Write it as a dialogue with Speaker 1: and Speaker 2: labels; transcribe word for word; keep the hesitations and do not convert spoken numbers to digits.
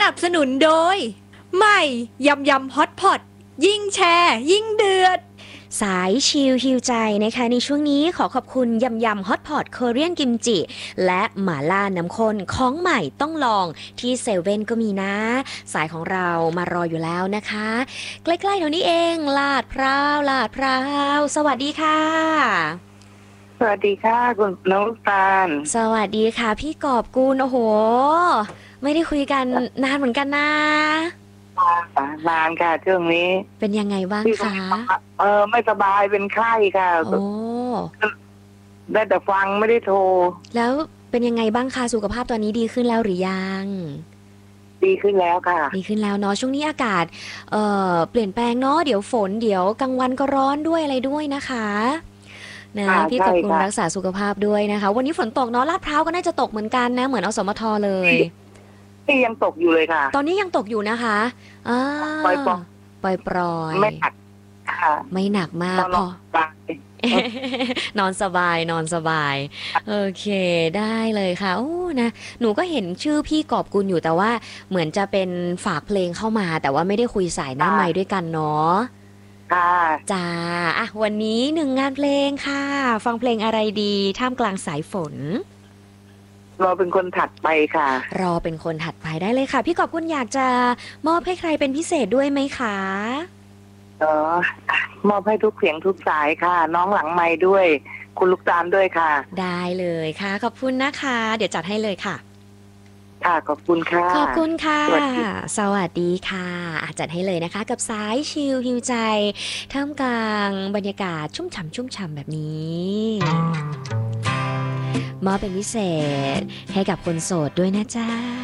Speaker 1: นับสนุนโดยใหม่ยำยำฮอตพอตยิ่งแชร์ยิ่งเดือดสายชิลฮิวใจนะคะในช่วงนี้ขอขอบคุณยำยำฮอตพอตโคเรียนกิมจิและหม่าล่าน้ำข้นของใหม่ต้องลองที่เซเว่นก็มีนะสายของเรามารออยู่แล้วนะคะใกล้ๆแถวนี้เองลาดพร้าวลาดพร้าวสวัสดีค่ะ
Speaker 2: สวัสดีค่ะคุณน้องตาล
Speaker 1: สวัสดีค่ะพี่กอบกูลโอ้โหไม่ได้คุยกันนานเหมือนกันนะ
Speaker 2: นานค่ะช่วงนี้
Speaker 1: เป็นยังไงบ้างคะ
Speaker 2: เออไม่สบายเป็นไข้ค่ะโอ้ได้แต่ฟังไม่ได้โทร
Speaker 1: แล้วเป็นยังไงบ้างคะสุขภาพตอนนี้ดีขึ้นแล้วหรือยัง
Speaker 2: ดีขึ้นแล้วค่ะ
Speaker 1: ดีขึ้นแล้วเนาะช่วงนี้อากาศเอ่อเปลี่ยนแปลงเนาะเดี๋ยวฝนเดี๋ยวกลางวันก็ร้อนด้วยอะไรด้วยนะคะนะพี่ขอบคุณรักษาสุขภาพด้วยนะคะวันนี้ฝนตกเนาะลาดพร้าวก็น่าจะตกเหมือนกันนะเหมือนอสมทเลย
Speaker 2: ที่ยังตกอยู่เลยค่ะ
Speaker 1: ตอนนี้ยังตกอยู่นะคะอ่าปล่อยปล่อยปล่อย
Speaker 2: ไม่หนักค่ะ
Speaker 1: ไม่หนักมากพอนอนสบายนอนสบายโอเคได้เลยค่ะโอ้นะหนูก็เห็นชื่อพี่กอบกุลอยู่แต่ว่าเหมือนจะเป็นฝากเพลงเข้ามาแต่ว่าไม่ได้คุยสายหน้าไมค์ด้วยกันเนาะ
Speaker 2: ค่ะ
Speaker 1: จ้าอ่ะวันนี้หนึ่งงานเพลงค่ะฟังเพลงอะไรดีท่ามกลางสายฝน
Speaker 2: รอเป็นคนถัดไปค่ะ
Speaker 1: รอเป็นคนถัดไปได้เลยค่ะพี่กอบกุลอยากจะมอบให้ใครเป็นพิเศษด้วยไหมคะ
Speaker 2: เออมอบให้ทุกเสียงทุกสายค่ะน้องหลังไมค์ด้วยคุณลูกตาลด้วยค่ะ
Speaker 1: ได้เลยค่ะขอบคุณนะคะเดี๋ยวจัดให้เลยค่ะ
Speaker 2: ค่ะขอบคุณค่ะ
Speaker 1: ขอบคุณค่ะสวัสดีค่ะจัดให้เลยนะคะกับสายชิลฮิวใจท่ามกลางบรรยากาศชุ่มฉ่ำชุ่มฉ่ำแบบนี้มอบเป็นพิเศษให้กับคนโสดด้วยนะจ๊ะ